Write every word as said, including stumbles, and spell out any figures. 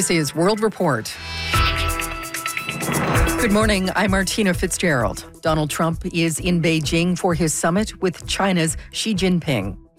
This is World Report. Good morning, I'm Martina Fitzgerald. Donald Trump is in Beijing for his summit with China's Xi Jinping.